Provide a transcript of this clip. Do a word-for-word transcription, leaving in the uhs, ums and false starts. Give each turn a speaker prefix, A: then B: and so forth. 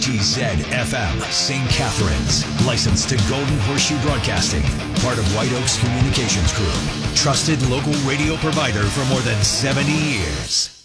A: G Z F M, Saint Catharines. Licensed to Golden Horseshoe Broadcasting. Part of White Oaks Communications Group. Trusted local radio provider for more than seventy years.